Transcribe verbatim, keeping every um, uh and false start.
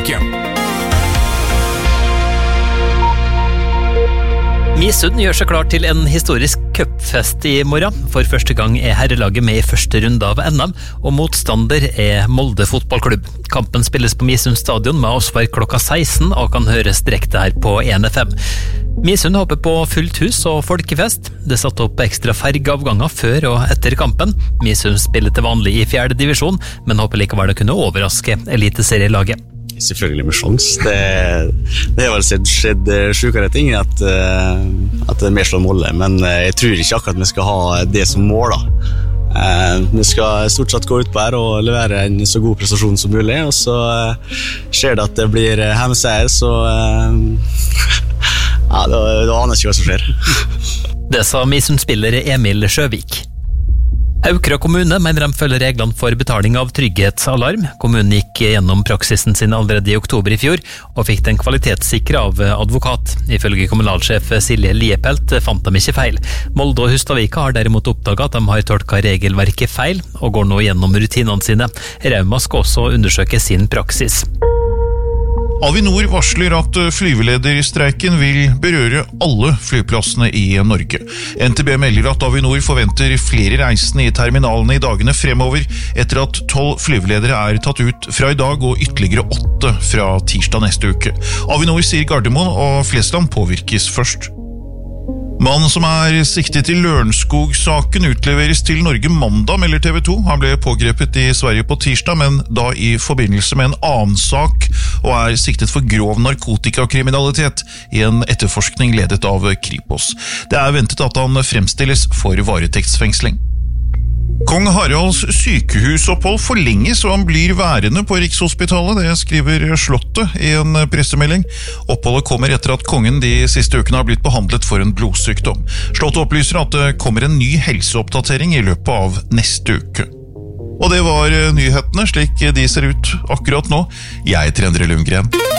uke. Misund gjør seg klar til en historisk cupfest i morgen. For første gang er herrelaget med i første runde av N M, og motstander er Molde fotballklubb. Kampen spilles på Misund stadion med avspark klokka seksten og kan høres direkte her på en F M. Misund håper på fullt hus og folkefest. Det satt opp ekstra fergeavganger før og etter kampen. Misund spiller til vanlig i fjerde divisjon, men håper likevel å kunne overraske eliteserielaget. Selvfølgelig med sjans. Det, det har vel skjedd, skjedd sjukere ting at, at det er mer slår målet, men jeg tror ikke akkurat vi skal ha det som mål da. Vi skal stort sett gå ut på her og levere en så god prestasjon som mulig, og så skjer det at det blir hjemmeseier, så ja, da, da aner jeg ikke hva som skjer. Det sa Misund-spiller Emil Sjøvik. Aukra kommune mener de følger reglene for betaling av trygghetsalarm. Kommunen gikk gjennom praksisen sin allerede i oktober i fjor, og fikk den kvalitetssikret av advokat. Ifølge kommunalsjef Silje Liepelt fant de ikke feil. Molde og Hustadvika har derimot oppdaget at de har tolket regelverket feil, og går nå gjennom rutinene sine. Rauma skal også undersøke sin praksis. Avinor varsler at flyvelederstreiken vil berøre alle flyplassene i Norge. N T B melder at Avinor forventer flere reisende i terminalene i dagene fremover, etter at tolv flyveledere er tatt ut fra i dag og ytterligere åtte fra tirsdag neste uke. Avinor sier Gardermoen og Flesland påvirkes først. Mannen som er siktet i Lørenskog-saken utleveres til Norge mandag, melder T V to. Han ble pågrepet i Sverige på tirsdag, men da i forbindelse med en annen sak, og er siktet for grov narkotikakriminalitet i en etterforskning ledet av Kripos. Det er ventet at han fremstilles for varetektsfengsling. Kong Haralds sykehusopphold forlenges, og han blir værende på Rikshospitalet, det skriver Slottet i en pressemelding. Oppholdet kommer etter at kongen de siste ukene har blitt behandlet for en blodsykdom. Slottet opplyser at det kommer en ny helseoppdatering i løpet av neste uke. Og det var nyhetene, slik de ser ut akkurat nå. Jeg heter Endre Lundgren.